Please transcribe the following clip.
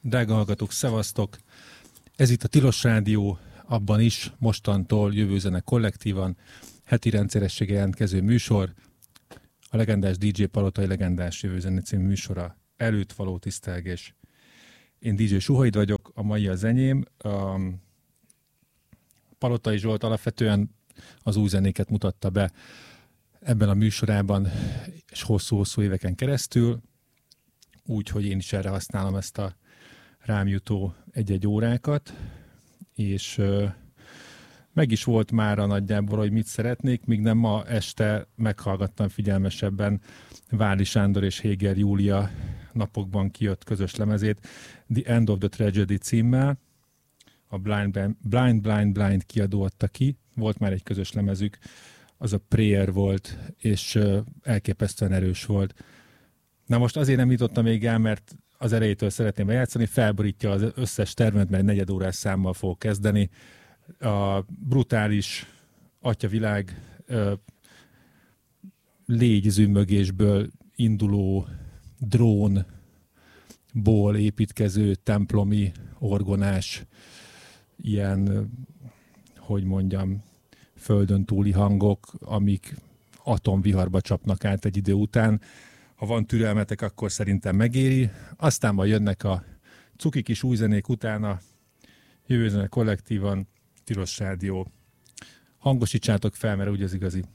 Drága hallgatók, szevasztok! Ez itt a Tilos Rádió, abban is mostantól jövő zene kollektívan, heti rendszerességgel jelentkező műsor, a legendás DJ Palotai legendás jövő zene című műsora előtt való tisztelgés. Én DJ Suhaid vagyok, a mai az enyém. Palotai Zsolt alapvetően az új zenéket mutatta be ebben a műsorában, és hosszú-hosszú éveken keresztül, úgyhogy én is erre használom ezt a rám jutó egy-egy órákat, és meg is volt mára nagyjából, hogy mit szeretnék, míg nem ma este meghallgattam figyelmesebben Váli Sándor és Héger Júlia napokban kijött közös lemezét, The End of the Tragedy címmel. A Blind kiadó adta ki, volt már egy közös lemezük, az a Prayer volt, és elképesztően erős volt. Na most azért nem jutottam még el, mert az elejétől szeretném bejátszani, felborítja az összes termet, mert negyedórás számmal fogok kezdeni. A brutális atyavilág légyzümmögésből induló drónból építkező templomi orgonás ilyen, hogy mondjam, földön túli hangok, amik atomviharba csapnak át egy idő után. Ha van türelmetek, akkor szerintem megéri. Aztán majd jönnek a cuki kis új zenék utána, jövő zene kollektívan, Tilos Rádió. Hangosítsátok fel, mert úgy az igazi.